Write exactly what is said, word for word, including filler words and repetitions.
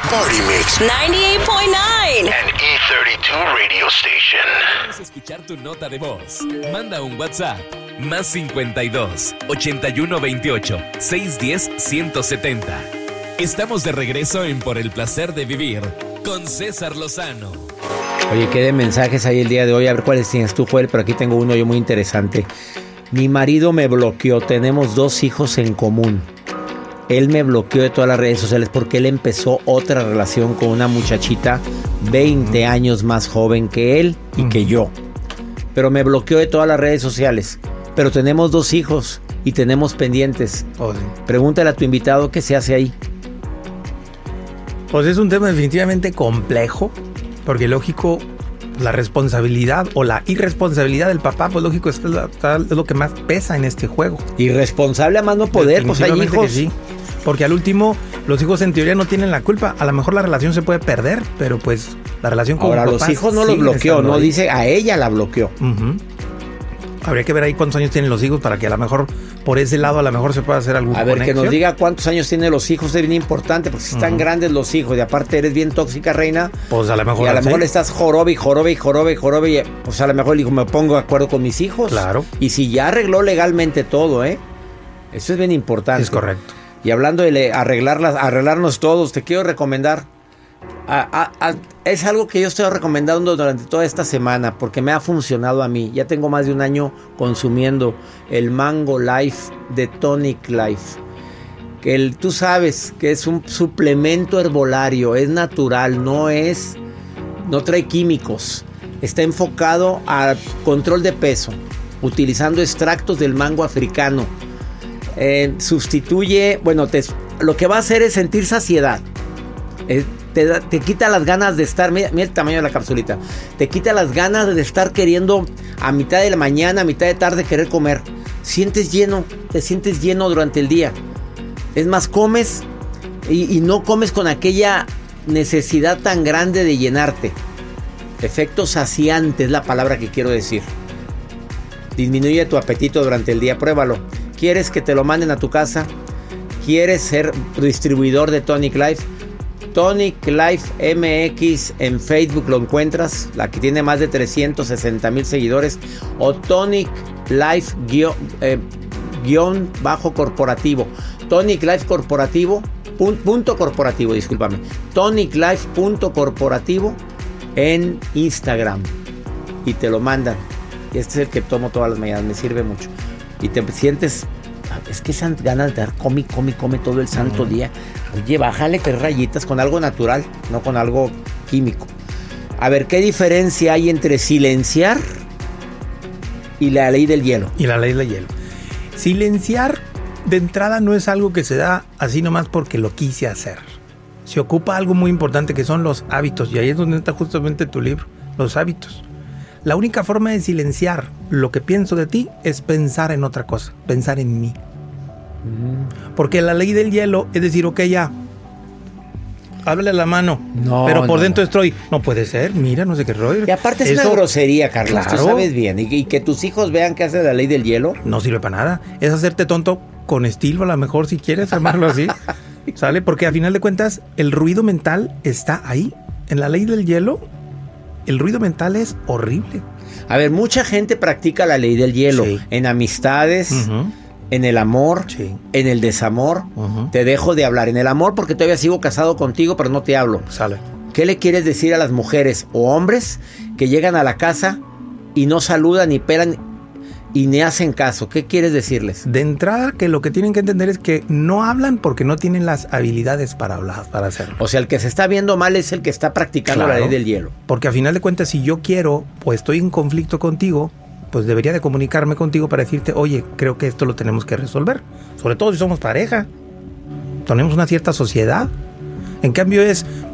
Party Mix ninety-eight point nine. and E thirty two Radio Station. Queremos escuchar tu nota de voz. Manda un WhatsApp. Más cincuenta y dos, ochenta y uno veintiocho, seiscientos diez, ciento setenta. Estamos de regreso en Por el Placer de Vivir con César Lozano. Oye, qué de mensajes hay el día de hoy. A ver cuáles tienes tú, Joel, pero aquí tengo uno yo muy interesante. Mi marido me bloqueó. Tenemos dos hijos en común. Él me bloqueó de todas las redes sociales porque él empezó otra relación con una muchachita veinte años más joven que él y que yo. Pero me bloqueó de todas las redes sociales. Pero tenemos dos hijos y tenemos pendientes. Oh, sí. Pregúntale a tu invitado qué se hace ahí. Pues es un tema definitivamente complejo, porque lógico, la responsabilidad o la irresponsabilidad del papá, pues lógico, es, la, es lo que más pesa en este juego. Irresponsable a más no poder, pues hay Definitivamente hijos. que sí. Porque al último, los hijos en teoría no tienen la culpa. A lo mejor la relación se puede perder, pero pues la relación con Ahora, los papás hijos no los siguen bloqueó, estando no ahí. dice a ella la bloqueó. Uh-huh. Habría que ver ahí cuántos años tienen los hijos para que a lo mejor por ese lado a lo mejor se pueda hacer algún A ver, conexión. que nos diga cuántos años tienen los hijos, es bien importante, porque si están Ujú. grandes los hijos y aparte eres bien tóxica, reina, Pues a lo mejor y a lo sí. mejor le estás jorobe y jorobe y jorobe y jorobe, y pues a lo mejor digo, me pongo de acuerdo con mis hijos. Claro. Y si ya arregló legalmente todo, ¿eh? Eso es bien importante. Es correcto. Y hablando de le- arreglarlas, arreglarnos todos, te quiero recomendar. a- a- a- es algo que yo estoy recomendando durante toda esta semana porque me ha funcionado a mí. Ya tengo más de un año consumiendo el Mango Life de Tonic Life. Que el, tú sabes que es un suplemento herbolario, es natural, no es, no trae químicos. Está enfocado al control de peso, utilizando extractos del mango africano. Eh, sustituye, bueno, te, lo que va a hacer es sentir saciedad. Eh, te, da- te quita las ganas de estar, mira, mira el tamaño de la capsulita. Te quita las ganas de estar queriendo a mitad de la mañana, a mitad de tarde querer comer. Sientes lleno, te sientes lleno durante el día. Es más, comes y, y no comes con aquella necesidad tan grande de llenarte. Efecto saciante es la palabra que quiero decir. Disminuye tu apetito durante el día, pruébalo. ¿Quieres que te lo manden a tu casa? ¿Quieres ser distribuidor de Tonic Life? Tonic Life M X en Facebook lo encuentras, la que tiene más de trescientos sesenta mil seguidores, o Tonic Life guión, eh, guión bajo corporativo. Tonic Life corporativo, pun, punto corporativo, discúlpame. Tonic Life punto corporativo en Instagram y te lo mandan. Este es el que tomo todas las mañanas, me sirve mucho. Y te sientes, es que esas ganas de dar come, come, come todo el santo uh-huh. día. Oye, bájale tres rayitas con algo natural, no con algo químico. A ver, ¿qué diferencia hay entre silenciar y la ley del hielo? Y la ley del hielo. Silenciar de entrada no es algo que se da así nomás porque lo quise hacer. Se ocupa algo muy importante que son los hábitos, y ahí es donde está justamente tu libro, los hábitos. La única forma de silenciar lo que pienso de ti es pensar en otra cosa, pensar en mí. Mm. Porque la ley del hielo es decir, ok, ya, háblale a la mano, no, pero por no, dentro no. estoy, no puede ser, mira, no sé qué rollo. Y aparte es Eso, una grosería, Carlos, claro, tú sabes bien. Y, y que tus hijos vean que hace la ley del hielo. No sirve para nada. Es hacerte tonto con estilo, a lo mejor, si quieres armarlo así. ¿Sale? Porque a final de cuentas, el ruido mental está ahí. En la ley del hielo, el ruido mental es horrible. A ver, mucha gente practica la ley del hielo. Sí. En amistades, uh-huh. en el amor, sí. en el desamor. Uh-huh. Te dejo de hablar. En el amor porque todavía sigo casado contigo, pero no te hablo. Sale. ¿Qué le quieres decir a las mujeres o hombres que llegan a la casa y no saludan, ni pelan y ni hacen caso? ¿Qué quieres decirles? De entrada, que lo que tienen que entender es que no hablan porque no tienen las habilidades para hablar, para hacerlo. O sea, el que se está viendo mal es el que está practicando claro, la ley del hielo. Porque a final de cuentas, si yo quiero o estoy en conflicto contigo, pues debería de comunicarme contigo para decirte, oye, creo que esto lo tenemos que resolver. Sobre todo si somos pareja. Tenemos una cierta sociedad. En cambio es,